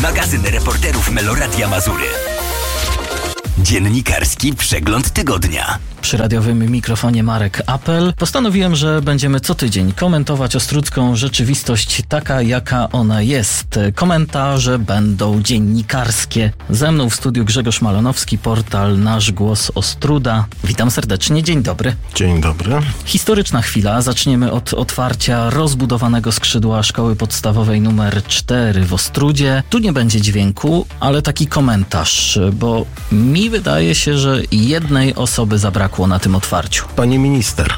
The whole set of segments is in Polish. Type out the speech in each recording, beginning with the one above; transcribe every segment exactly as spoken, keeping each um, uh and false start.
Magazyn reporterów Meloradia Mazury. Dziennikarski przegląd tygodnia. Przy radiowym mikrofonie Marek Apel postanowiłem, że będziemy co tydzień komentować ostródzką rzeczywistość taka, jaka ona jest. Komentarze będą dziennikarskie. Ze mną w studiu Grzegorz Malonowski, portal Nasz Głos Ostróda. Witam serdecznie, dzień dobry. Dzień dobry. Historyczna chwila. Zaczniemy od otwarcia rozbudowanego skrzydła szkoły podstawowej numer cztery w Ostródzie. Tu nie będzie dźwięku, ale taki komentarz, bo mi wydaje się, że jednej osoby zabrakło na tym otwarciu. Pani minister.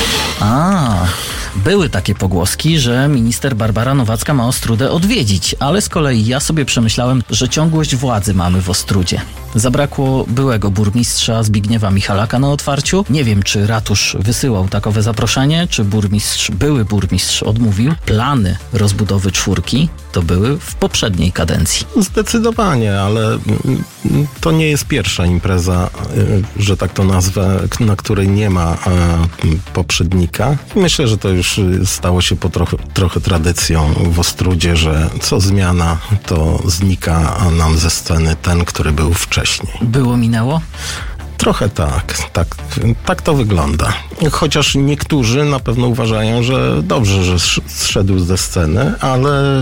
A, były takie pogłoski, że minister Barbara Nowacka ma Ostródę odwiedzić, ale z kolei ja sobie przemyślałem, że ciągłość władzy mamy w Ostródzie. Zabrakło byłego burmistrza Zbigniewa Michalaka na otwarciu. Nie wiem, czy ratusz wysyłał takowe zaproszenie, czy burmistrz, były burmistrz odmówił. Plany rozbudowy czwórki to były w poprzedniej kadencji. Zdecydowanie, ale to nie jest pierwsza impreza, że tak to nazwę, na której nie ma poprzednika. Myślę, że to już stało się po trochę, trochę tradycją w Ostródzie, że co zmiana, to znika nam ze sceny ten, który był wcześniej. Było, minęło? Trochę tak, tak, tak to wygląda. Chociaż niektórzy na pewno uważają, że dobrze, że zszedł ze sceny, ale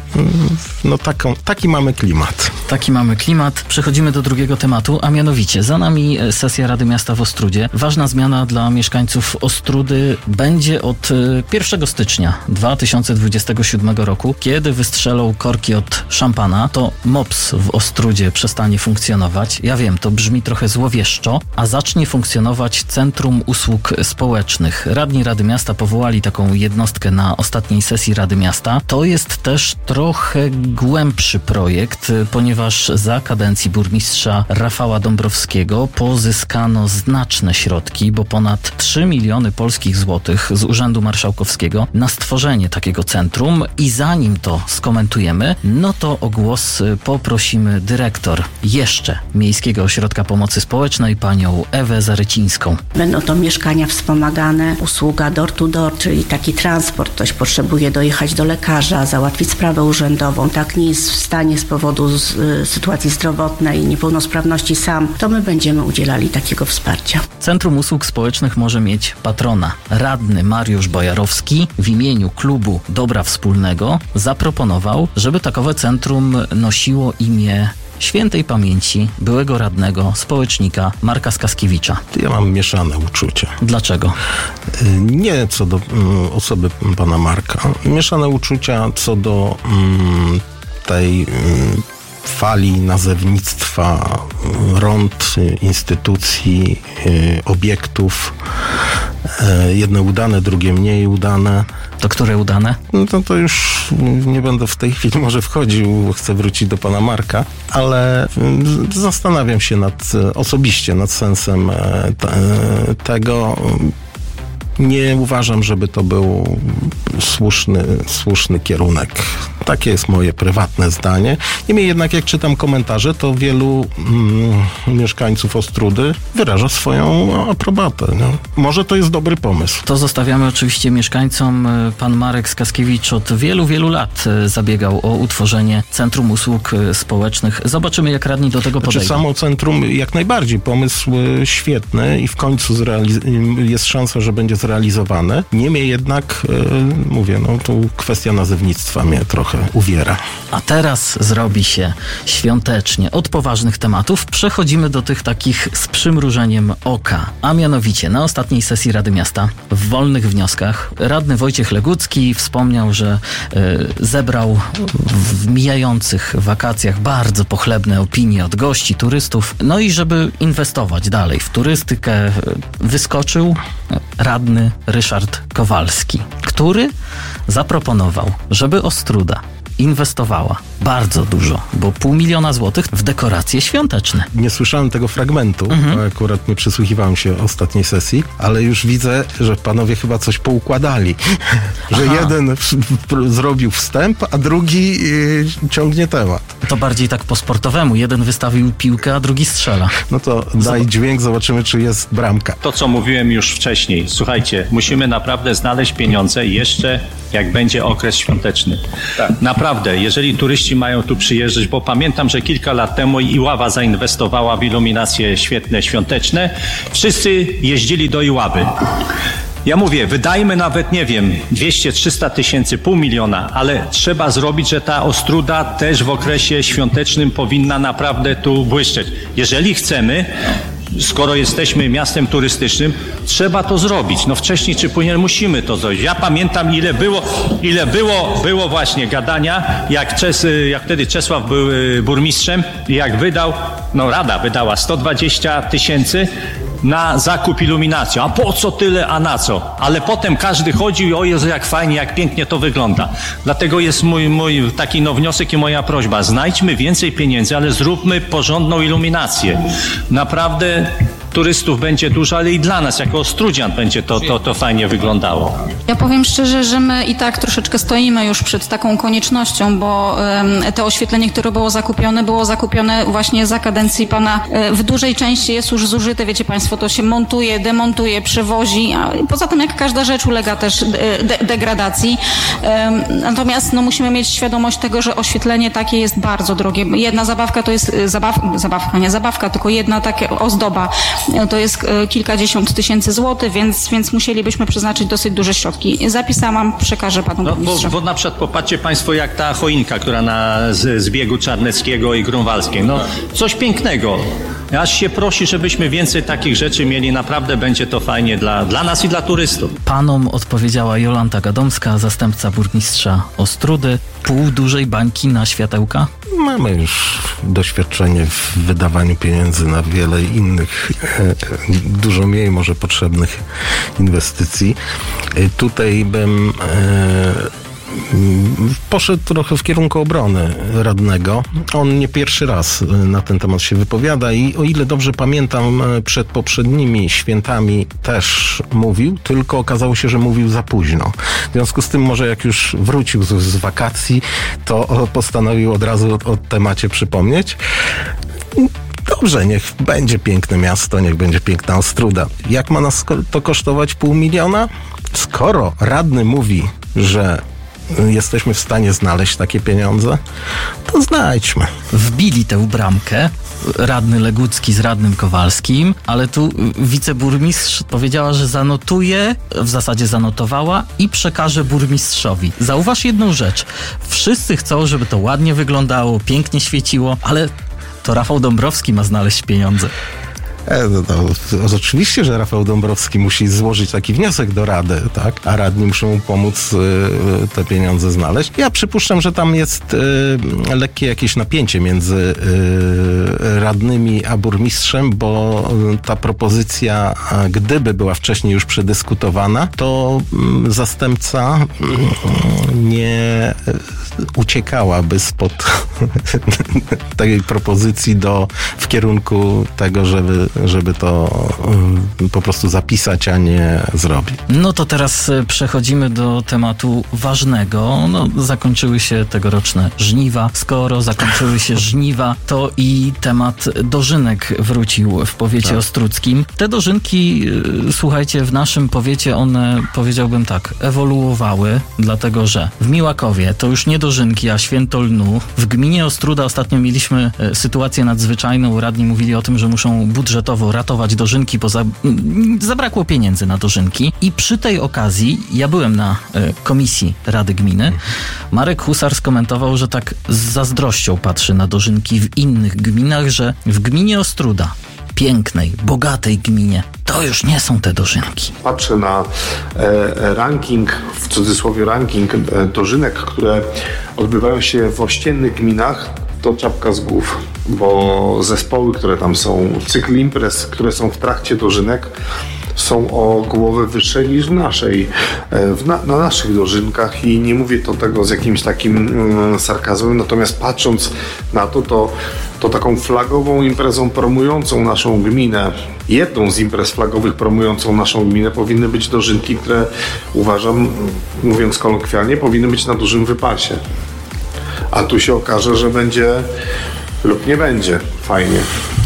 no taką, taki mamy klimat. Taki mamy klimat. Przechodzimy do drugiego tematu, a mianowicie za nami sesja Rady Miasta w Ostródzie. Ważna zmiana dla mieszkańców Ostródy będzie od pierwszego stycznia dwa tysiące dwudziestego siódmego roku, kiedy wystrzelą korki od szampana, to MOPS w Ostródzie przestanie funkcjonować. Ja wiem, to brzmi trochę złowieszczo, a zacznie funkcjonować Centrum Usług Społecznych. Radni Rady Miasta powołali taką jednostkę na ostatniej sesji Rady Miasta. To jest też trochę głębszy projekt, ponieważ za kadencji burmistrza Rafała Dąbrowskiego pozyskano znaczne środki, bo ponad trzy miliony polskich złotych z Urzędu Marszałkowskiego na stworzenie takiego centrum. I zanim to skomentujemy, no to o głos poprosimy dyrektor jeszcze Miejskiego Ośrodka Pomocy Społecznej, panią Ewę Zarycińską. Będą to mieszkania wspomagane, usługa door to door, czyli taki transport. Ktoś potrzebuje dojechać do lekarza, załatwić sprawę urzędową, tak nie jest w stanie z powodu z, y, sytuacji zdrowotnej, niepełnosprawności sam, to my będziemy udzielali takiego wsparcia. Centrum Usług Społecznych może mieć patrona. Radny Mariusz Bojarowski w imieniu klubu Dobra Wspólnego zaproponował, żeby takowe centrum nosiło imię świętej pamięci byłego radnego, społecznika Marka Skaskiewicza. Ja mam mieszane uczucia. Dlaczego? Nie co do um, osoby pana Marka. Mieszane uczucia co do um, tej um, fali nazewnictwa rond, instytucji, y, obiektów. Y, jedne udane, drugie mniej udane. To które udane? No to, to już nie będę w tej chwili może wchodził, chcę wrócić do pana Marka, ale zastanawiam się nad, osobiście nad sensem te, tego. Nie uważam, żeby to był słuszny, słuszny kierunek. Takie jest moje prywatne zdanie. Niemniej jednak, jak czytam komentarze, to wielu mm, mieszkańców Ostródy wyraża swoją aprobatę. No. Może to jest dobry pomysł. To zostawiamy oczywiście mieszkańcom. Pan Marek Skaskiewicz od wielu, wielu lat zabiegał o utworzenie Centrum Usług Społecznych. Zobaczymy, jak radni do tego podejdą. Znaczy, samo centrum jak najbardziej. Pomysł świetny i w końcu zrealiz- jest szansa, że będzie zrealizowane. Niemniej jednak, yy, mówię, no tu kwestia nazewnictwa mnie trochę uwiera. A teraz zrobi się świątecznie. Od poważnych tematów przechodzimy do tych takich z przymrużeniem oka. A mianowicie na ostatniej sesji Rady Miasta w wolnych wnioskach radny Wojciech Legucki wspomniał, że y, zebrał w mijających wakacjach bardzo pochlebne opinie od gości, turystów. No i żeby inwestować dalej w turystykę, wyskoczył radny Ryszard Kowalski, który zaproponował, żeby Ostróda inwestowała bardzo dużo, bo pół miliona złotych w dekoracje świąteczne. Nie słyszałem tego fragmentu, mhm. bo akurat nie przysłuchiwałem się ostatniej sesji, ale już widzę, że panowie chyba coś poukładali. że Aha. jeden w, w, zrobił wstęp, a drugi yy, ciągnie temat. To bardziej tak po sportowemu. Jeden wystawił piłkę, a drugi strzela. No to daj dźwięk, zobaczymy, czy jest bramka. To, co mówiłem już wcześniej. Słuchajcie, musimy naprawdę znaleźć pieniądze jeszcze, jak będzie okres świąteczny. Tak. Naprawdę, jeżeli turyści mają tu przyjeżdżać, bo pamiętam, że kilka lat temu Iława zainwestowała w iluminacje świetne, świąteczne. Wszyscy jeździli do Iławy. Ja mówię, wydajmy nawet, nie wiem, dwieście trzysta tysięcy, pół miliona, ale trzeba zrobić, że ta Ostróda też w okresie świątecznym powinna naprawdę tu błyszczeć. Jeżeli chcemy, skoro jesteśmy miastem turystycznym, trzeba to zrobić. No wcześniej czy później musimy to zrobić. Ja pamiętam, ile było, ile było, było właśnie gadania, jak, Czes, jak wtedy Czesław był burmistrzem i jak wydał, no Rada wydała sto dwadzieścia tysięcy na zakup iluminacji. A po co tyle, a na co? Ale potem każdy chodził i o Jezu, jak fajnie, jak pięknie to wygląda. Dlatego jest mój, mój taki no wniosek i moja prośba. Znajdźmy więcej pieniędzy, ale zróbmy porządną iluminację. Naprawdę turystów będzie dużo, ale i dla nas, jako Ostródzian, będzie to, to, to fajnie wyglądało. Ja powiem szczerze, że my i tak troszeczkę stoimy już przed taką koniecznością, bo um, to oświetlenie, które było zakupione, było zakupione właśnie za kadencji pana. W dużej części jest już zużyte, wiecie państwo, to się montuje, demontuje, przewozi, a poza tym jak każda rzecz ulega też de- degradacji. Um, natomiast no, musimy mieć świadomość tego, że oświetlenie takie jest bardzo drogie. Jedna zabawka to jest, zabaw, zabawka, nie zabawka, tylko jedna taka ozdoba. To jest kilkadziesiąt tysięcy złotych, więc, więc musielibyśmy przeznaczyć dosyć duże środki. Zapisałam, przekażę panu no, burmistrzowi. Bo, bo na przykład popatrzcie państwo, jak ta choinka, która na z, zbiegu Czarneckiego i Grunwaldzkiej. No, coś pięknego. Aż się prosi, żebyśmy więcej takich rzeczy mieli. Naprawdę będzie to fajnie dla, dla nas i dla turystów. Panom odpowiedziała Jolanta Gadomska, zastępca burmistrza Ostródy. Pół dużej bańki na światełka? Mamy już doświadczenie w wydawaniu pieniędzy na wiele innych, e, dużo mniej może potrzebnych inwestycji. E, tutaj bym e, poszedł trochę w kierunku obrony radnego. On nie pierwszy raz na ten temat się wypowiada i o ile dobrze pamiętam, przed poprzednimi świętami też mówił, tylko okazało się, że mówił za późno. W związku z tym może jak już wrócił z, z wakacji, to postanowił od razu o, o temacie przypomnieć. Dobrze, niech będzie piękne miasto, niech będzie piękna Ostróda. Jak ma nas to kosztować pół miliona? Skoro radny mówi, że jesteśmy w stanie znaleźć takie pieniądze, to znajdźmy. Wbili tę bramkę radny Legucki z radnym Kowalskim, ale tu wiceburmistrz powiedziała, że zanotuje, w zasadzie zanotowała i przekaże burmistrzowi. Zauważ jedną rzecz. Wszyscy chcą, żeby to ładnie wyglądało, pięknie świeciło, ale to Rafał Dąbrowski ma znaleźć pieniądze. E, no, to, oczywiście, że Rafał Dąbrowski musi złożyć taki wniosek do Rady, tak? A radni muszą mu pomóc y, te pieniądze znaleźć. Ja przypuszczam, że tam jest y, lekkie jakieś napięcie między y, radnymi a burmistrzem, bo ta propozycja, gdyby była wcześniej już przedyskutowana, to y, zastępca y, nie uciekałaby spod tej propozycji do, w kierunku tego, żeby żeby to um, po prostu zapisać, a nie zrobić. No to teraz przechodzimy do tematu ważnego. No, zakończyły się tegoroczne żniwa. Skoro zakończyły się żniwa, to i temat dożynek wrócił w powiecie tak. ostródzkim. Te dożynki, słuchajcie, w naszym powiecie one, powiedziałbym tak, ewoluowały, dlatego że w Miłakowie to już nie dożynki, a święto lnu. W gminie Ostróda ostatnio mieliśmy sytuację nadzwyczajną. Radni mówili o tym, że muszą budżetowo ratować dożynki, bo za, zabrakło pieniędzy na dożynki. I przy tej okazji ja byłem na y, komisji Rady Gminy. Marek Husar skomentował, że tak z zazdrością patrzy na dożynki w innych gminach, że w gminie Ostróda, pięknej, bogatej gminie, to już nie są te dożynki. Patrzę na e, ranking, w cudzysłowie ranking e, dożynek, które odbywają się w ościennych gminach, to czapka z głów, bo zespoły, które tam są, cykl imprez, które są w trakcie dożynek, są o głowę wyższe niż w naszej, w na, na naszych dożynkach i nie mówię to tego z jakimś takim mm, sarkazmem, natomiast patrząc na to, to, to taką flagową imprezą promującą naszą gminę, jedną z imprez flagowych promującą naszą gminę powinny być dożynki, które uważam, mówiąc kolokwialnie, powinny być na dużym wypasie. A tu się okaże, że będzie lub nie będzie fajnie.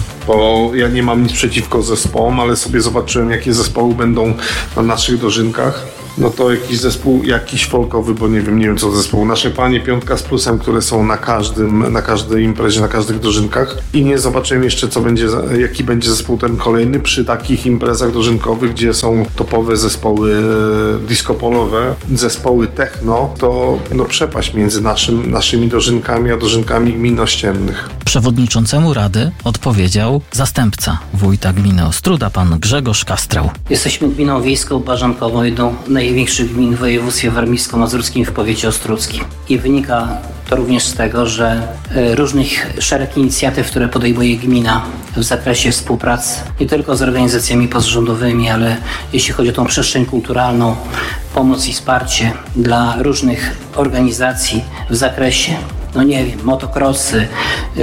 Bo ja nie mam nic przeciwko zespołom, ale sobie zobaczyłem, jakie zespoły będą na naszych dożynkach. No to jakiś zespół, jakiś folkowy, bo nie wiem, nie wiem co zespół. Nasze Panie, Piątka z Plusem, które są na każdym, na każdej imprezie, na każdych dożynkach. I nie zobaczyłem jeszcze, co będzie, jaki będzie zespół ten kolejny przy takich imprezach dożynkowych, gdzie są topowe zespoły disco-polowe, zespoły techno, to no przepaść między naszym, naszymi dożynkami a dożynkami gmin ościennych. Przewodniczącemu Rady odpowiedział zastępca wójta gminy Ostróda, pan Grzegorz Kastrał. Jesteśmy gminą wiejską, barzankową, jedną największych gmin w województwie warmińsko-mazurskim w powiecie ostródzkim. I wynika to również z tego, że różnych szereg inicjatyw, które podejmuje gmina w zakresie współpracy nie tylko z organizacjami pozarządowymi, ale jeśli chodzi o tą przestrzeń kulturalną, pomoc i wsparcie dla różnych organizacji w zakresie, no nie wiem, motocrossy, yy,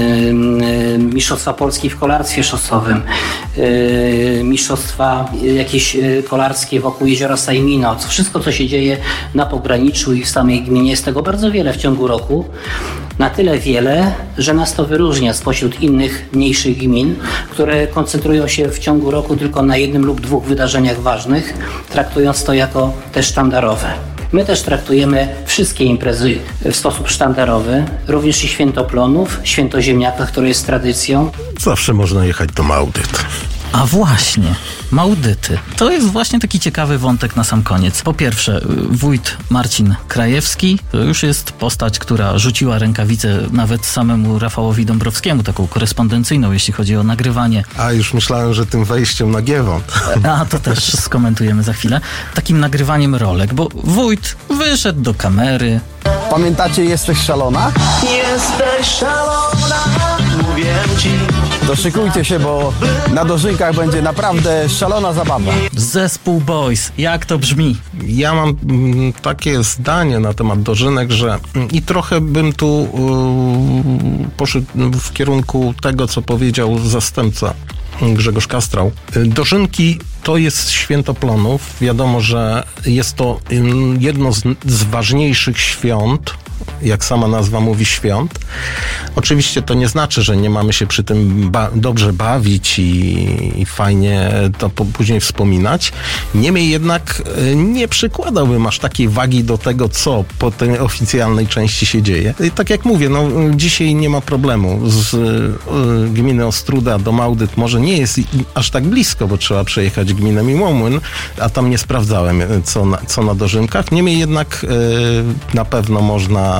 yy, mistrzostwa Polski w kolarstwie szosowym, yy, mistrzostwa jakieś yy, kolarskie wokół jeziora Sajminoc. Wszystko, co się dzieje na pograniczu i w samej gminie, jest tego bardzo wiele w ciągu roku. Na tyle wiele, że nas to wyróżnia spośród innych mniejszych gmin, które koncentrują się w ciągu roku tylko na jednym lub dwóch wydarzeniach ważnych, traktując to jako te sztandarowe. My też traktujemy wszystkie imprezy w sposób sztandarowy, również i Święto Plonów, Święto Ziemniaka, które jest tradycją. Zawsze można jechać do Małdyt. A właśnie, Małdyty. To jest właśnie taki ciekawy wątek na sam koniec. Po pierwsze, wójt Marcin Krajewski to już jest postać, która rzuciła rękawicę nawet samemu Rafałowi Dąbrowskiemu, taką korespondencyjną, jeśli chodzi o nagrywanie. A już myślałem, że tym wejściem na Giewont. A to też skomentujemy za chwilę. Takim nagrywaniem rolek, bo wójt wyszedł do kamery. Pamiętacie Jesteś szalona? Jesteś szalona, mówię ci. To szykujcie się, bo na dożynkach będzie naprawdę szalona zabawa. Zespół Boys, jak to brzmi? Ja mam mm, takie zdanie na temat dożynek, że mm, i trochę bym tu yy, poszedł w kierunku tego, co powiedział zastępca Grzegorz Kastrał. Dożynki to jest Święto Plonów. Wiadomo, że jest to jedno z, z ważniejszych świąt, jak sama nazwa mówi, świąt. Oczywiście to nie znaczy, że nie mamy się przy tym ba- dobrze bawić i, i fajnie to po- później wspominać. Niemniej jednak nie przykładałbym aż takiej wagi do tego, co po tej oficjalnej części się dzieje. I tak jak mówię, no dzisiaj nie ma problemu. Z y, gminy Ostróda do Małdyt może nie jest aż tak blisko, bo trzeba przejechać gminę Miłomłyn, a tam nie sprawdzałem, co na, co na dożynkach. Niemniej jednak y, na pewno można,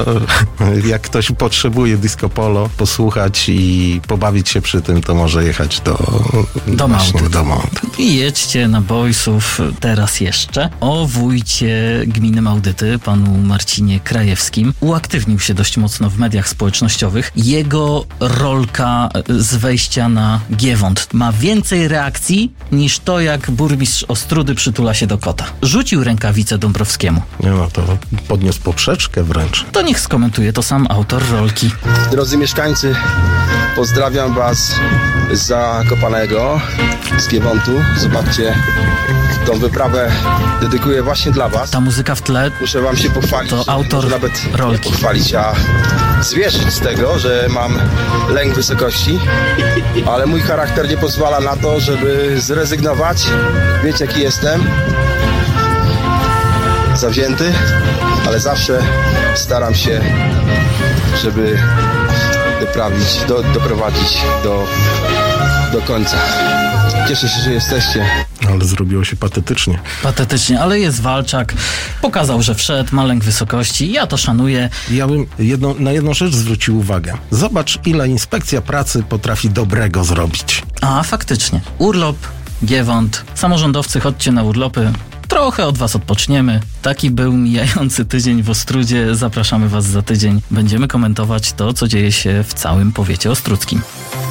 jak ktoś potrzebuje disco polo, posłuchać i pobawić się przy tym, to może jechać do, do Małdyt. Do Małdyt. I jedźcie na Boysów teraz jeszcze. O wójcie gminy Małdyty, panu Marcinie Krajewskim, uaktywnił się dość mocno w mediach społecznościowych. Jego rolka z wejścia na Giewont ma więcej reakcji niż to, jak burmistrz Ostródy przytula się do kota. Rzucił rękawicę Dąbrowskiemu. Nie no, to podniósł poprzeczkę wręcz. To niech skomentuje to sam autor rolki. Drodzy mieszkańcy, pozdrawiam was z Zakopanego, z Giewontu. Zobaczcie, tą wyprawę dedykuję właśnie dla was. Ta muzyka w tle muszę wam się pochwalić. To autor może nawet rolki. Nie pochwalić, a zwierzyć z tego, że mam lęk wysokości, ale mój charakter nie pozwala na to, żeby zrezygnować. Wiecie, jaki jestem? Zawzięty, ale zawsze staram się, żeby doprawić, do, doprowadzić do, do końca. Cieszę się, że jesteście. Ale zrobiło się patetycznie. Patetycznie, ale jest walczak. Pokazał, że wszedł, ma lęk wysokości. Ja to szanuję. Ja bym jedno, na jedną rzecz zwrócił uwagę. Zobacz, ile inspekcja pracy potrafi dobrego zrobić. A, faktycznie. Urlop, Giewont. Samorządowcy, chodźcie na urlopy. Trochę od was odpoczniemy. Taki był mijający tydzień w Ostródzie. Zapraszamy was za tydzień. Będziemy komentować to, co dzieje się w całym powiecie ostródzkim.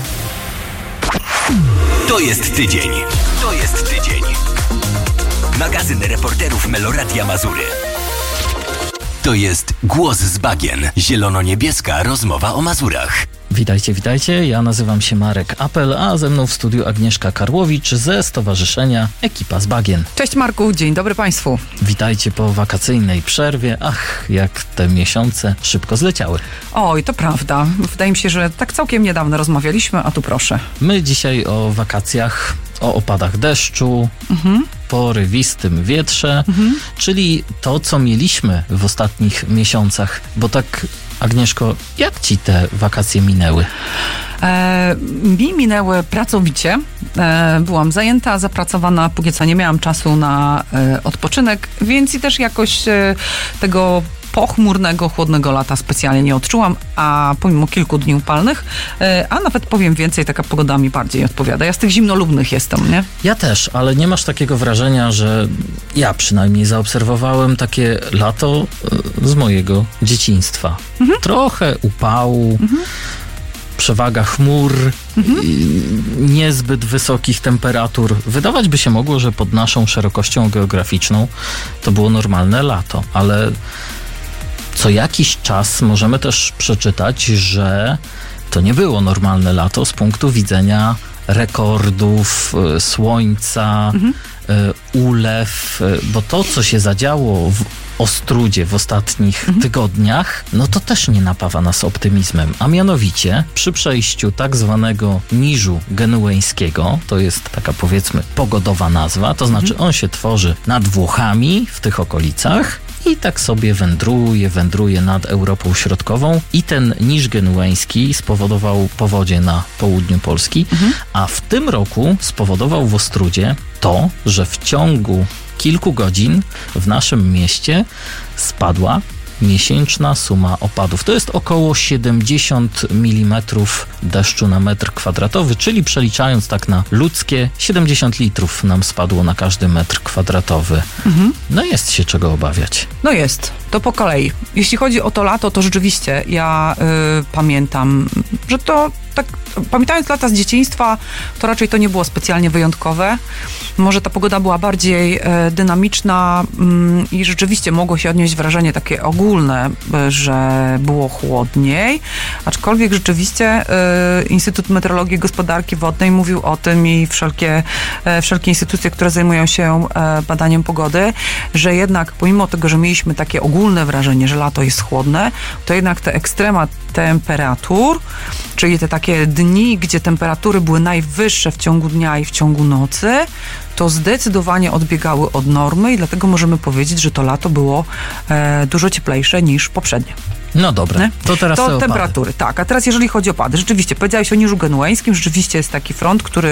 To jest tydzień. To jest tydzień. Magazyn reporterów Meloradia Mazury. To jest Głos z Bagien. Zielono-niebieska rozmowa o Mazurach. Witajcie, witajcie. Ja nazywam się Marek Apel, a ze mną w studiu Agnieszka Karłowicz ze Stowarzyszenia Ekipa z Bagien. Cześć Marku, dzień dobry Państwu. Witajcie po wakacyjnej przerwie. Ach, jak te miesiące szybko zleciały. Oj, to prawda. Wydaje mi się, że tak całkiem niedawno rozmawialiśmy, a tu proszę. My dzisiaj o wakacjach, o opadach deszczu, mhm. porywistym wietrze, mhm. czyli to, co mieliśmy w ostatnich miesiącach, bo tak, Agnieszko, jak ci te wakacje minęły? E, mi minęły pracowicie. E, byłam zajęta, zapracowana, póki co nie miałam czasu na e, odpoczynek, więc i też jakoś e, tego pochmurnego, chłodnego lata specjalnie nie odczułam, a pomimo kilku dni upalnych, e, a nawet powiem więcej, taka pogoda mi bardziej odpowiada. Ja z tych zimnolubnych jestem, nie? Ja też, ale nie masz takiego wrażenia, że ja przynajmniej zaobserwowałem takie lato z mojego dzieciństwa. Mhm. Trochę upału, mhm. przewaga chmur, mhm. niezbyt wysokich temperatur. Wydawać by się mogło, że pod naszą szerokością geograficzną to było normalne lato, ale co jakiś czas możemy też przeczytać, że to nie było normalne lato z punktu widzenia rekordów, słońca, mhm. ulew, bo to, co się zadziało w Ostródzie w ostatnich mhm. tygodniach, no to też nie napawa nas optymizmem. A mianowicie przy przejściu tak zwanego niżu genueńskiego, to jest taka powiedzmy pogodowa nazwa, to znaczy mhm. on się tworzy nad Włochami w tych okolicach i tak sobie wędruje, wędruje nad Europą Środkową i ten niż genueński spowodował powodzie na południu Polski, mhm. a w tym roku spowodował w Ostródzie to, że w ciągu kilku godzin w naszym mieście spadła miesięczna suma opadów. To jest około siedemdziesiąt milimetrów deszczu na metr kwadratowy, czyli przeliczając tak na ludzkie, siedemdziesiąt litrów nam spadło na każdy metr kwadratowy. Mhm. No jest się czego obawiać. No jest. To po kolei. Jeśli chodzi o to lato, to rzeczywiście ja y, pamiętam, że to tak, pamiętając lata z dzieciństwa, to raczej to nie było specjalnie wyjątkowe. Może ta pogoda była bardziej e, dynamiczna mm, i rzeczywiście mogło się odnieść wrażenie takie ogólne, że było chłodniej, aczkolwiek rzeczywiście e, Instytut Meteorologii i Gospodarki Wodnej mówił o tym i wszelkie, e, wszelkie instytucje, które zajmują się e, badaniem pogody, że jednak pomimo tego, że mieliśmy takie ogólne wrażenie, że lato jest chłodne, to jednak te ekstrema temperatur, czyli te takie dni, gdzie temperatury były najwyższe w ciągu dnia i w ciągu nocy, to zdecydowanie odbiegały od normy i dlatego możemy powiedzieć, że to lato było e, dużo cieplejsze niż poprzednie. No dobra, nie? to teraz To temperatury, tak. A teraz jeżeli chodzi o opady, rzeczywiście, powiedziałeś o niżu genueńskim, rzeczywiście jest taki front, który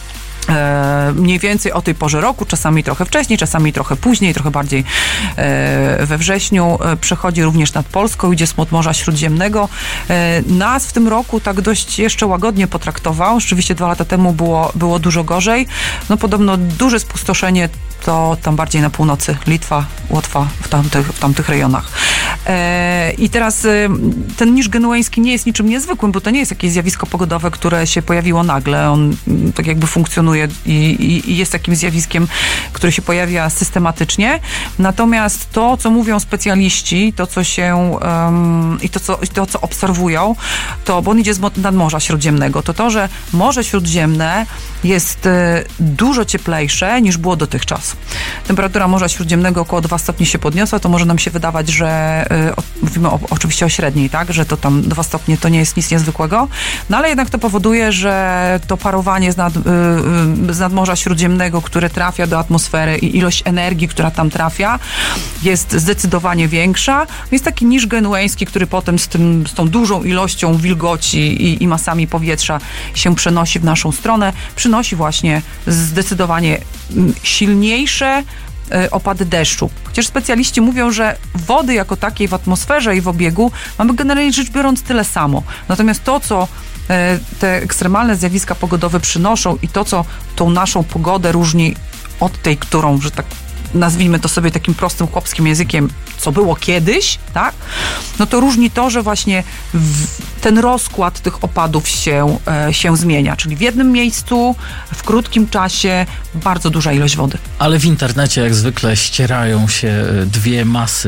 E, mniej więcej o tej porze roku, czasami trochę wcześniej, czasami trochę później, trochę bardziej e, we wrześniu e, przechodzi również nad Polską, idzie z Morza Śródziemnego. E, nas w tym roku tak dość jeszcze łagodnie potraktował. Rzeczywiście dwa lata temu było, było dużo gorzej. No podobno duże spustoszenie to tam bardziej na północy, Litwa, Łotwa, w tamtych, w tamtych rejonach. E, I teraz e, ten niż genueński nie jest niczym niezwykłym, bo to nie jest jakieś zjawisko pogodowe, które się pojawiło nagle. On tak jakby funkcjonuje I, i, i jest takim zjawiskiem, które się pojawia systematycznie. Natomiast to, co mówią specjaliści, to, co się um, i to co, to, co obserwują, to, bo on idzie z nadmorza Śródziemnego, to to, że Morze Śródziemne jest e, dużo cieplejsze niż było dotychczas. Temperatura Morza Śródziemnego około dwa stopnie się podniosła, to może nam się wydawać, że e, o, mówimy o, oczywiście o średniej, tak, że to tam dwa stopnie to nie jest nic niezwykłego, no ale jednak to powoduje, że to parowanie z nad, y, z nadmorza Śródziemnego, które trafia do atmosfery i ilość energii, która tam trafia, jest zdecydowanie większa. Jest taki niż genueński, który potem z, tym, z tą dużą ilością wilgoci i, i masami powietrza się przenosi w naszą stronę. Przynosi właśnie zdecydowanie silniejsze opady deszczu. Chociaż specjaliści mówią, że wody jako takiej w atmosferze i w obiegu mamy generalnie rzecz biorąc tyle samo. Natomiast to, co te ekstremalne zjawiska pogodowe przynoszą i to, co tą naszą pogodę różni od tej, którą, że tak nazwijmy to sobie takim prostym chłopskim językiem, co było kiedyś, tak? No to różni to, że właśnie w, ten rozkład tych opadów się, e, się zmienia. Czyli w jednym miejscu, w krótkim czasie, bardzo duża ilość wody. Ale w internecie jak zwykle ścierają się dwie masy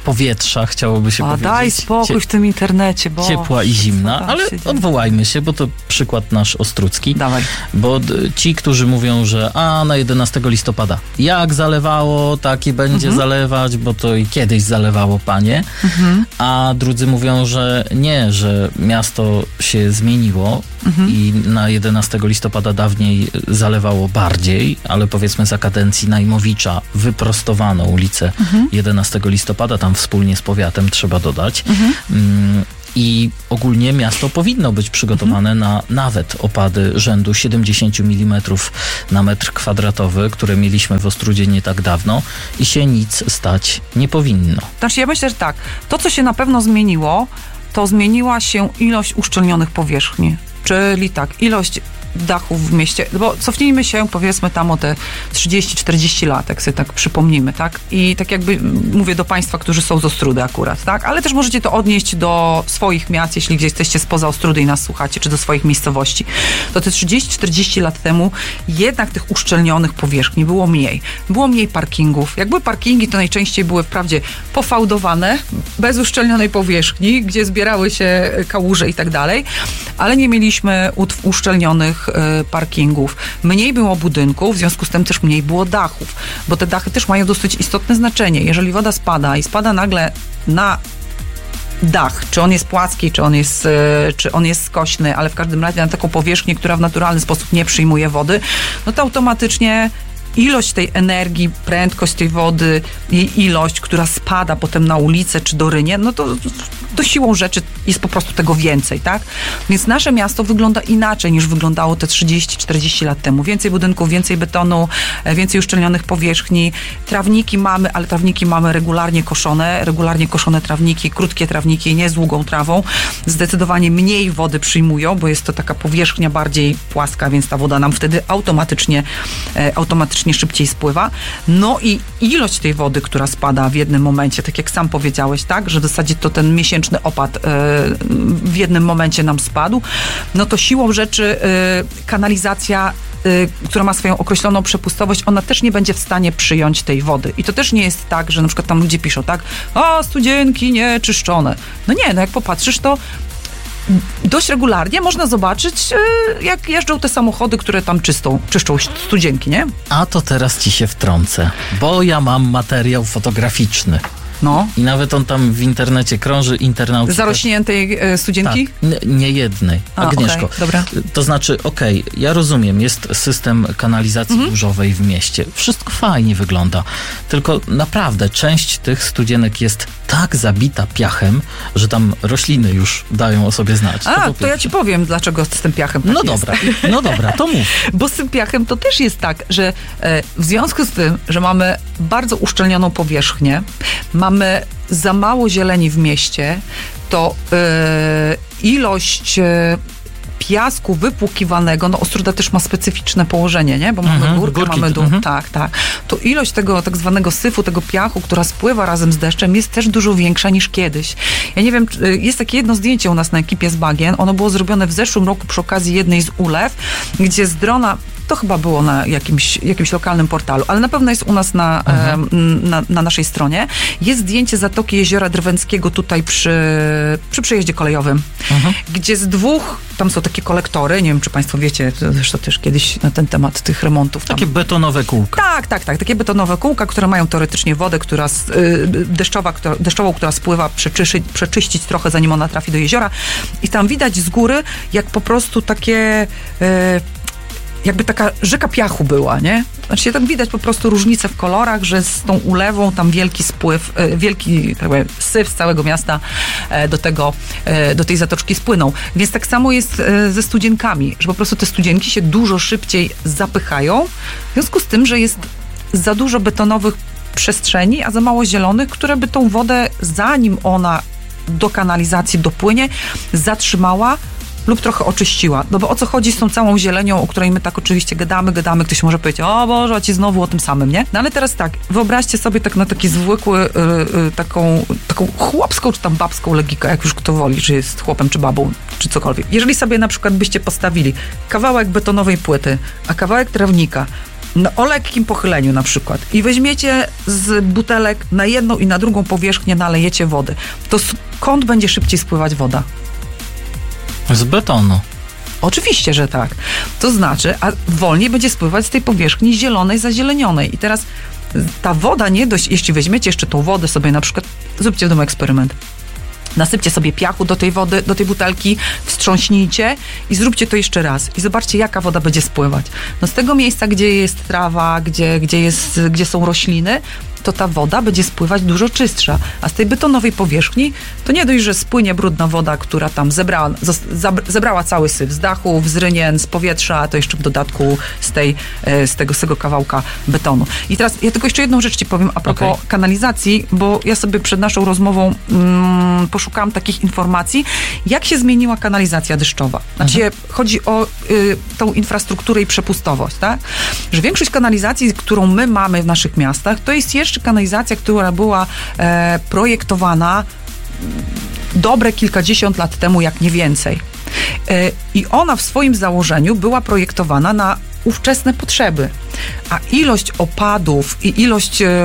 powietrza, chciałoby się A powiedzieć. daj spokój w tym internecie, bo... Ciepła i zimna, tak ale odwołajmy się, bo to przykład nasz ostrucki. Dawaj. Bo d- ci, którzy mówią, że a na jedenastego listopada jak zalewało, tak i będzie Mhm. zalewać, bo to i kiedyś zalewało, panie. Mhm. A drudzy mówią, że nie, że miasto się zmieniło Mhm. i na jedenastego listopada dawniej zalewało bardziej, ale powiedzmy za kadencji Najmowicza wyprostowano ulicę Mhm. jedenastego listopada, tam wspólnie z powiatem trzeba dodać. Mhm. Mm, I ogólnie miasto powinno być przygotowane Mhm. na nawet opady rzędu siedemdziesiąt milimetrów na metr kwadratowy, które mieliśmy w Ostródzie nie tak dawno i się nic stać nie powinno. Znaczy ja myślę, że tak, to co się na pewno zmieniło, to zmieniła się ilość uszczelnionych powierzchni. Czyli tak, ilość dachów w mieście, bo cofnijmy się powiedzmy tam o te trzydzieści czterdzieści lat, jak sobie tak przypomnimy, tak? I tak jakby mówię do Państwa, którzy są z Ostródy akurat, tak? Ale też możecie to odnieść do swoich miast, jeśli gdzieś jesteście spoza Ostródy i nas słuchacie, czy do swoich miejscowości. To te trzydzieści czterdzieści lat temu jednak tych uszczelnionych powierzchni było mniej. Było mniej parkingów. Jak były parkingi, to najczęściej były wprawdzie pofałdowane, bez uszczelnionej powierzchni, gdzie zbierały się kałuże i tak dalej, ale nie mieliśmy uszczelnionych parkingów. Mniej było budynków, w związku z tym też mniej było dachów, bo te dachy też mają dosyć istotne znaczenie. Jeżeli woda spada i spada nagle na dach, czy on jest płaski, czy on jest, czy on jest skośny, ale w każdym razie na taką powierzchnię, która w naturalny sposób nie przyjmuje wody, no to automatycznie ilość tej energii, prędkość tej wody, jej ilość, która spada potem na ulicę czy do rynie, no to, to siłą rzeczy jest po prostu tego więcej, tak? Więc nasze miasto wygląda inaczej niż wyglądało te trzydzieści czterdzieści lat temu. Więcej budynków, więcej betonu, więcej uszczelnionych powierzchni. Trawniki mamy, ale trawniki mamy regularnie koszone, regularnie koszone trawniki, krótkie trawniki, nie z długą trawą. Zdecydowanie mniej wody przyjmują, bo jest to taka powierzchnia bardziej płaska, więc ta woda nam wtedy automatycznie, automatycznie szybciej spływa. No i ilość tej wody, która spada w jednym momencie, tak jak sam powiedziałeś, tak, że w zasadzie to ten miesięczny opad w jednym momencie nam spadł, no to siłą rzeczy kanalizacja, która ma swoją określoną przepustowość, ona też nie będzie w stanie przyjąć tej wody. I to też nie jest tak, że na przykład tam ludzie piszą, tak, a studzienki nieczyszczone. No nie, no jak popatrzysz, to dość regularnie można zobaczyć, jak jeżdżą te samochody, które tam czystą, czyszczą studzienki, nie? A to teraz ci się wtrącę, bo ja mam materiał fotograficzny. No. I nawet on tam w internecie krąży, internauci... Zarośniętej e, studzienki? Tak, n- nie jednej. A, Agnieszko. Okay, dobra. To znaczy, okej, okay, ja rozumiem, jest system kanalizacji mhm. burzowej w mieście. Wszystko fajnie wygląda. Tylko naprawdę część tych studzienek jest tak zabita piachem, że tam rośliny już dają o sobie znać. A, to, to ja ci powiem, dlaczego z tym piachem tak No jest. dobra, no dobra, to mów. Bo z tym piachem to też jest tak, że e, w związku z tym, że mamy bardzo uszczelnioną powierzchnię, mamy za mało zieleni w mieście, to e, ilość e, piasku wypłukiwanego, no Ostróda też ma specyficzne położenie, nie? Bo mamy mhm, górkę, górki, mamy dół, mhm. tak, tak. To ilość tego tak zwanego syfu, tego piachu, która spływa razem z deszczem, jest też dużo większa niż kiedyś. Ja nie wiem, jest takie jedno zdjęcie u nas na ekipie z bagien, ono było zrobione w zeszłym roku przy okazji jednej z ulew, gdzie z drona, to chyba było na jakimś, jakimś lokalnym portalu, ale na pewno jest u nas na, mhm. e, na, na naszej stronie. Jest zdjęcie Zatoki Jeziora Drwęckiego tutaj przy, przy przejeździe kolejowym, mhm. gdzie z dwóch, tam są takie kolektory, nie wiem, czy Państwo wiecie, zresztą też kiedyś na ten temat tych remontów. Tam. Takie betonowe kółka. Tak, tak, tak, takie betonowe kółka, które mają teoretycznie wodę, która y, deszczowa, która, deszczową, która spływa, przeczyszy, przeczyścić trochę, zanim ona trafi do jeziora. I tam widać z góry, jak po prostu takie... Y, jakby taka rzeka piachu była, nie? Znaczy tam widać po prostu różnicę w kolorach, że z tą ulewą tam wielki spływ, wielki tak powiem, syf z całego miasta do tego, do tej zatoczki spłynął. Więc tak samo jest ze studzienkami, że po prostu te studzienki się dużo szybciej zapychają, w związku z tym, że jest za dużo betonowych przestrzeni, a za mało zielonych, które by tą wodę, zanim ona do kanalizacji dopłynie, zatrzymała lub trochę oczyściła. No bo o co chodzi z tą całą zielenią, o której my tak oczywiście gadamy, gadamy, ktoś może powiedzieć, o Boże, a ci znowu o tym samym, nie? No ale teraz tak, wyobraźcie sobie tak na taki zwykły, yy, yy, taką, taką chłopską czy tam babską logikę, jak już kto woli, czy jest chłopem, czy babą, czy cokolwiek. Jeżeli sobie na przykład byście postawili kawałek betonowej płyty, a kawałek trawnika no, o lekkim pochyleniu na przykład i weźmiecie z butelek na jedną i na drugą powierzchnię nalejecie wody, to skąd będzie szybciej spływać woda? Z betonu. Oczywiście, że tak. To znaczy, a wolniej będzie spływać z tej powierzchni zielonej, zazielenionej. I teraz ta woda nie dość, jeśli weźmiecie jeszcze tą wodę sobie na przykład, zróbcie w domu eksperyment. Nasypcie sobie piachu do tej wody, do tej butelki, wstrząśnijcie i zróbcie to jeszcze raz. I zobaczcie, jaka woda będzie spływać. No z tego miejsca, gdzie jest trawa, gdzie, gdzie, jest, gdzie są rośliny, to ta woda będzie spływać dużo czystsza. A z tej betonowej powierzchni to nie dość, że spłynie brudna woda, która tam zebrała, zebrała cały syf z dachów, z rynien, z powietrza, to jeszcze w dodatku z, tej, z, tego, z tego kawałka betonu. I teraz ja tylko jeszcze jedną rzecz ci powiem a propos okay. kanalizacji, bo ja sobie przed naszą rozmową mm, poszukałam takich informacji, jak się zmieniła kanalizacja deszczowa. Znaczy mhm. chodzi o y, tą infrastrukturę i przepustowość, tak? Że większość kanalizacji, którą my mamy w naszych miastach, to jest jeszcze kanalizacja, która była e, projektowana dobre kilkadziesiąt lat temu, jak nie więcej. E, I ona w swoim założeniu była projektowana na ówczesne potrzeby. A ilość opadów i ilość e,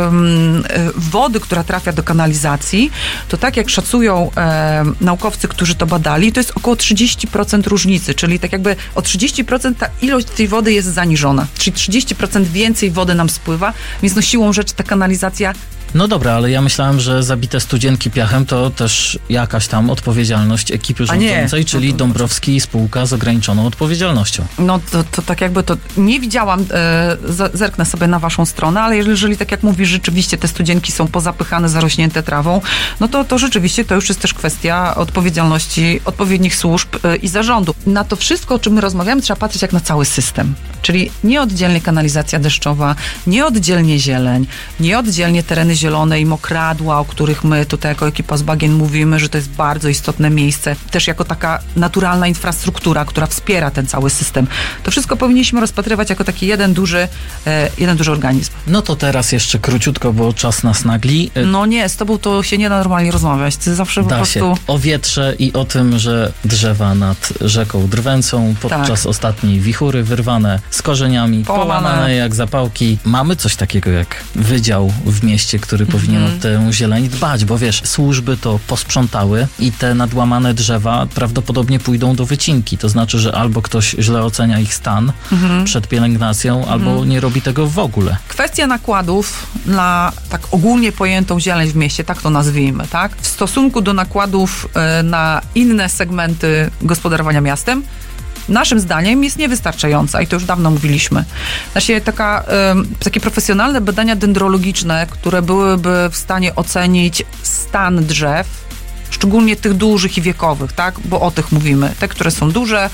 wody, która trafia do kanalizacji, to tak jak szacują e, naukowcy, którzy to badali, to jest około trzydzieści procent różnicy, czyli tak jakby o trzydzieści procent ta ilość tej wody jest zaniżona. Czyli trzydzieści procent więcej wody nam spływa, więc no siłą rzeczy ta kanalizacja. No dobra, ale ja myślałem, że zabite studzienki piachem to też jakaś tam odpowiedzialność ekipy rządzącej, czyli Dąbrowski i spółka z ograniczoną odpowiedzialnością. No to, to tak jakby to nie widziałam, e, zerknę sobie na waszą stronę, ale jeżeli, jeżeli tak jak mówisz, rzeczywiście te studzienki są pozapychane, zarośnięte trawą, no to, to rzeczywiście to już jest też kwestia odpowiedzialności odpowiednich służb e, i zarządu. Na to wszystko, o czym my rozmawiamy, trzeba patrzeć jak na cały system. Czyli nie oddzielnie kanalizacja deszczowa, nie oddzielnie zieleń, nie oddzielnie tereny zielone i mokradła, o których my tutaj jako ekipa z Bagien mówimy, że to jest bardzo istotne miejsce, też jako taka naturalna infrastruktura, która wspiera ten cały system. To wszystko powinniśmy rozpatrywać jako taki jeden duży, e, jeden duży organizm. No to teraz jeszcze króciutko, bo czas nas nagli. No nie, z tobą to się nie da normalnie rozmawiać. Ty zawsze da po prostu... się. O wietrze i o tym, że drzewa nad rzeką Drwęcą podczas tak. ostatniej wichury wyrwane z korzeniami, połamane. połamane jak zapałki. Mamy coś takiego jak wydział w mieście, który mm-hmm. powinien o tę zieleń dbać, bo wiesz, służby to posprzątały i te nadłamane drzewa prawdopodobnie pójdą do wycinki. To znaczy, że albo ktoś źle ocenia ich stan mm-hmm. przed pielęgnacją, mm-hmm. albo nie robi tego w ogóle. Kwestia nakładów na tak ogólnie pojętą zieleń w mieście, tak to nazwijmy, tak? W stosunku do nakładów y, na inne segmenty gospodarowania miastem, naszym zdaniem jest niewystarczająca i to już dawno mówiliśmy. Znaczy, taka, y, takie profesjonalne badania dendrologiczne, które byłyby w stanie ocenić stan drzew, szczególnie tych dużych i wiekowych, tak? Bo o tych mówimy. Te, które są duże,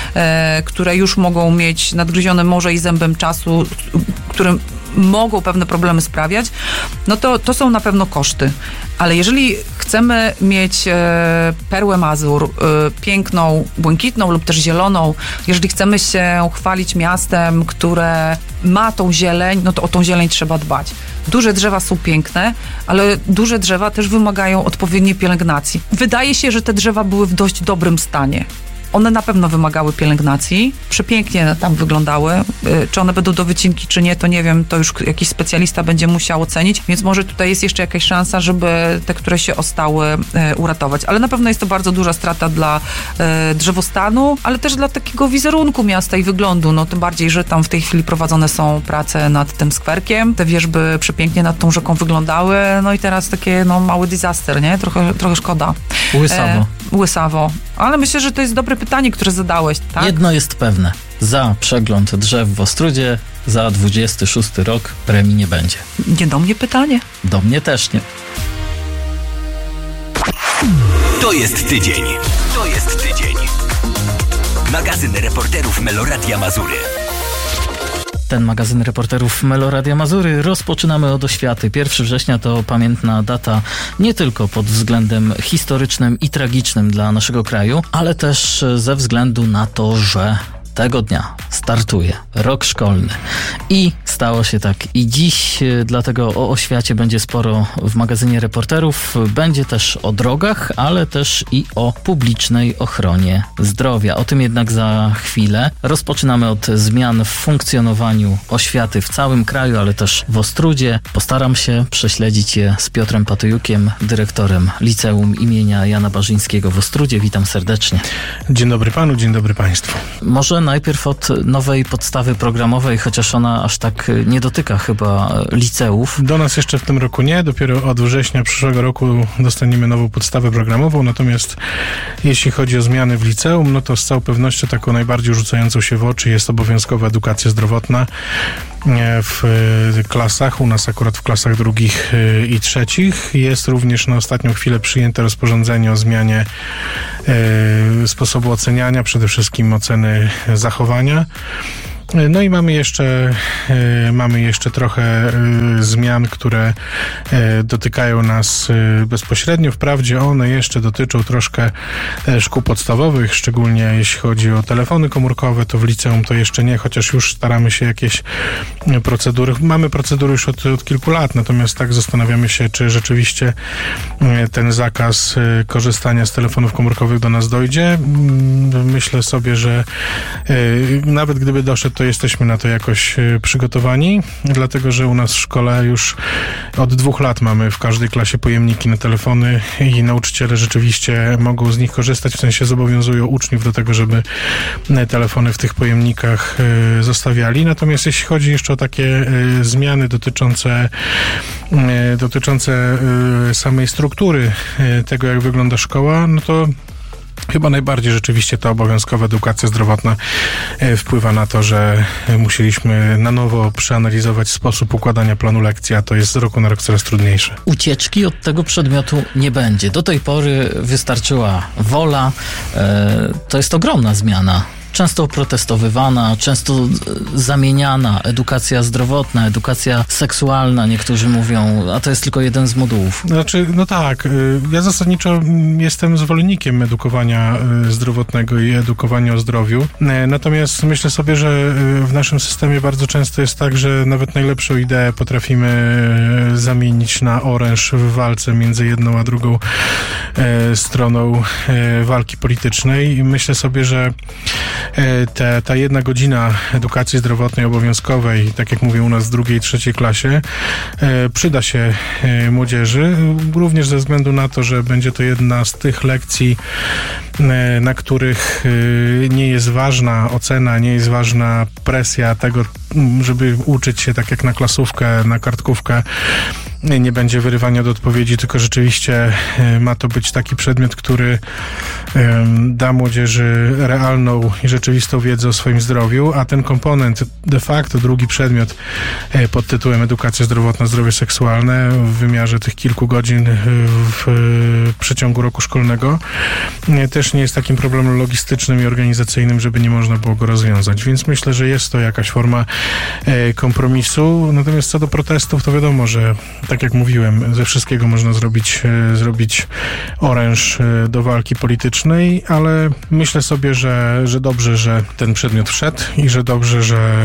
e, które już mogą mieć nadgryzione morze i zębem czasu, które mogą pewne problemy sprawiać, no to, to są na pewno koszty. Ale jeżeli chcemy mieć e, perłę Mazur, e, piękną, błękitną lub też zieloną, jeżeli chcemy się chwalić miastem, które ma tą zieleń, no to o tą zieleń trzeba dbać. Duże drzewa są piękne, ale duże drzewa też wymagają odpowiedniej pielęgnacji. Wydaje się, że te drzewa były w dość dobrym stanie. One na pewno wymagały pielęgnacji, przepięknie tam wyglądały. Czy one będą do wycinki, czy nie, to nie wiem, to już jakiś specjalista będzie musiał ocenić, więc może tutaj jest jeszcze jakaś szansa, żeby te, które się ostały, uratować. Ale na pewno jest to bardzo duża strata dla drzewostanu, ale też dla takiego wizerunku miasta i wyglądu. No tym bardziej, że tam w tej chwili prowadzone są prace nad tym skwerkiem. Te wierzby przepięknie nad tą rzeką wyglądały, no i teraz takie no mały disaster, nie? Trochę, trochę szkoda. Łysawo. E, łysawo. Ale myślę, że to jest dobre pytanie, które zadałeś, tak? Jedno jest pewne. Za przegląd drzew w Ostródzie za dwudziesty szósty rok premii nie będzie. Nie do mnie pytanie. Do mnie też nie. To jest tydzień. To jest tydzień. Magazyn reporterów Meloradia Mazury. Ten magazyn reporterów Meloradia Mazury rozpoczynamy od oświaty. pierwszego września to pamiętna data nie tylko pod względem historycznym i tragicznym dla naszego kraju, ale też ze względu na to, że tego dnia startuje rok szkolny i z Stało się tak i dziś, dlatego o oświacie będzie sporo w magazynie Reporterów. Będzie też o drogach, ale też i o publicznej ochronie zdrowia. O tym jednak za chwilę. Rozpoczynamy od zmian w funkcjonowaniu oświaty w całym kraju, ale też w Ostródzie. Postaram się prześledzić je z Piotrem Patyjukiem, dyrektorem Liceum imienia Jana Barzyńskiego w Ostródzie. Witam serdecznie. Dzień dobry panu, dzień dobry państwu. Może najpierw od nowej podstawy programowej, chociaż ona aż tak nie dotyka chyba liceów. Do nas jeszcze w tym roku nie, dopiero od września przyszłego roku dostaniemy nową podstawę programową, natomiast jeśli chodzi o zmiany w liceum, no to z całą pewnością taką najbardziej rzucającą się w oczy jest obowiązkowa edukacja zdrowotna w klasach, u nas akurat w klasach drugich i trzecich. Jest również na ostatnią chwilę przyjęte rozporządzenie o zmianie sposobu oceniania, przede wszystkim oceny zachowania. No i mamy jeszcze, e, mamy jeszcze trochę e, zmian, które e, dotykają nas e, bezpośrednio. Wprawdzie one jeszcze dotyczą troszkę e, szkół podstawowych, szczególnie jeśli chodzi o telefony komórkowe, to w liceum to jeszcze nie, chociaż już staramy się jakieś e, procedury. Mamy procedury już od, od kilku lat, natomiast tak zastanawiamy się, czy rzeczywiście e, ten zakaz e, korzystania z telefonów komórkowych do nas dojdzie. Myślę sobie, że e, nawet gdyby doszedł, to jesteśmy na to jakoś przygotowani, dlatego że u nas w szkole już od dwóch lat mamy w każdej klasie pojemniki na telefony i nauczyciele rzeczywiście mogą z nich korzystać, w sensie zobowiązują uczniów do tego, żeby telefony w tych pojemnikach zostawiali. Natomiast jeśli chodzi jeszcze o takie zmiany dotyczące dotyczące samej struktury tego, jak wygląda szkoła, no to chyba najbardziej rzeczywiście ta obowiązkowa edukacja zdrowotna wpływa na to, że musieliśmy na nowo przeanalizować sposób układania planu lekcji, a to jest z roku na rok coraz trudniejsze. Ucieczki od tego przedmiotu nie będzie. Do tej pory wystarczyła wola. To jest ogromna zmiana. Często protestowywana, często zamieniana, edukacja zdrowotna, edukacja seksualna, niektórzy mówią, a to jest tylko jeden z modułów. Znaczy, no tak, ja zasadniczo jestem zwolennikiem edukowania zdrowotnego i edukowania o zdrowiu, natomiast myślę sobie, że w naszym systemie bardzo często jest tak, że nawet najlepszą ideę potrafimy zamienić na oręż w walce między jedną a drugą stroną walki politycznej i myślę sobie, że Te, ta jedna godzina edukacji zdrowotnej obowiązkowej, tak jak mówię u nas w drugiej i trzeciej klasie, e, przyda się e, młodzieży, również ze względu na to, że będzie to jedna z tych lekcji, e, na których e, nie jest ważna ocena, nie jest ważna presja tego, żeby uczyć się tak jak na klasówkę, na kartkówkę, nie będzie wyrywania do odpowiedzi, tylko rzeczywiście ma to być taki przedmiot, który da młodzieży realną i rzeczywistą wiedzę o swoim zdrowiu, a ten komponent, de facto drugi przedmiot pod tytułem Edukacja zdrowotna, zdrowie seksualne w wymiarze tych kilku godzin w przeciągu roku szkolnego też nie jest takim problemem logistycznym i organizacyjnym, żeby nie można było go rozwiązać, więc myślę, że jest to jakaś forma kompromisu, natomiast co do protestów, to wiadomo, że tak jak mówiłem, ze wszystkiego można zrobić, zrobić oręż do walki politycznej, ale myślę sobie, że, że dobrze, że ten przedmiot wszedł i że dobrze, że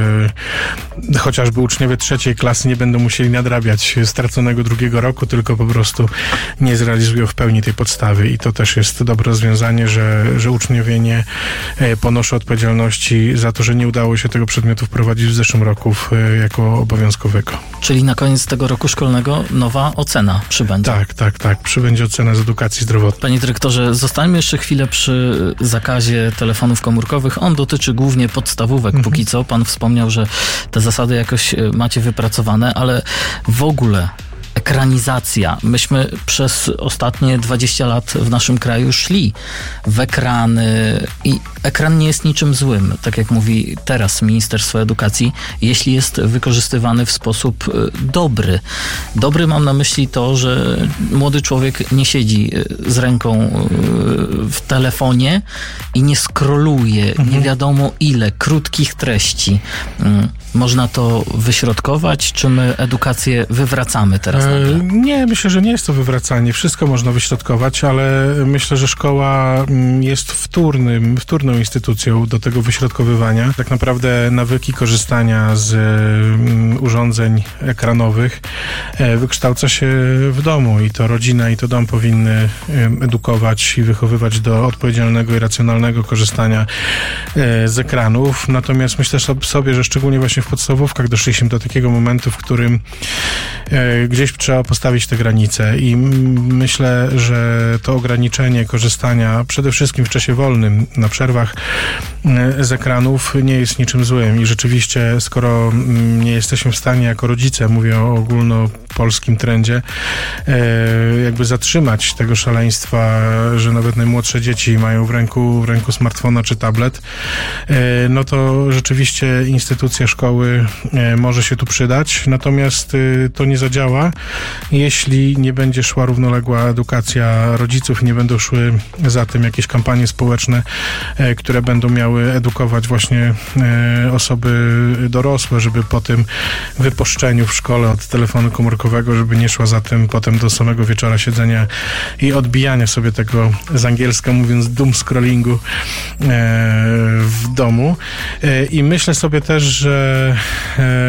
y, chociażby uczniowie trzeciej klasy nie będą musieli nadrabiać straconego drugiego roku, tylko po prostu nie zrealizują w pełni tej podstawy i to też jest dobre rozwiązanie, że, że uczniowie nie ponoszą odpowiedzialności za to, że nie udało się tego przedmiotu wprowadzić w zeszłym roku w, jako obowiązkowego. Czyli na koniec tego roku szkolnego nowa ocena przybędzie. Tak, tak, tak. Przybędzie ocena z edukacji zdrowotnej. Panie dyrektorze, zostańmy jeszcze chwilę przy zakazie telefonów komórkowych. On dotyczy głównie podstawówek mhm. póki co. Pan wspomniał, że te zasady jakoś macie wypracowane, ale w ogóle ekranizacja. Myśmy przez ostatnie dwadzieścia lat w naszym kraju szli w ekrany i ekran nie jest niczym złym, tak jak mówi teraz Ministerstwo Edukacji, jeśli jest wykorzystywany w sposób dobry. Dobry mam na myśli to, że młody człowiek nie siedzi z ręką w telefonie i nie scrolluje mhm. nie wiadomo ile krótkich treści. Można to wyśrodkować, czy my edukację wywracamy teraz E, nie, myślę, że nie jest to wywracanie. Wszystko można wyśrodkować, ale myślę, że szkoła jest wtórnym, wtórną instytucją do tego wyśrodkowywania. Tak naprawdę nawyki korzystania z um, urządzeń ekranowych e, wykształca się w domu i to rodzina i to dom powinny um, edukować i wychowywać do odpowiedzialnego i racjonalnego korzystania e, z ekranów. Natomiast myślę sobie, że szczególnie właśnie w podstawówkach doszliśmy do takiego momentu, w którym e, gdzieś trzeba postawić te granice i myślę, że to ograniczenie korzystania przede wszystkim w czasie wolnym, na przerwach e, z ekranów nie jest niczym złym i rzeczywiście, skoro m, nie jesteśmy w stanie jako rodzice, mówię o ogólnopolskim trendzie, e, jakby zatrzymać tego szaleństwa, że nawet najmłodsze dzieci mają w ręku, w ręku smartfona czy tablet, e, no to rzeczywiście instytucja szkoły e, może się tu przydać, natomiast e, to nie zadziała, jeśli nie będzie szła równoległa edukacja rodziców, nie będą szły za tym jakieś kampanie społeczne, e, które będą miały edukować właśnie e, osoby dorosłe, żeby po tym wypuszczeniu w szkole od telefonu komórkowego, żeby nie szła za tym potem do samego wieczora siedzenia i odbijania sobie tego, z angielska mówiąc, doom scrollingu e, w domu. E, I myślę sobie też, że e,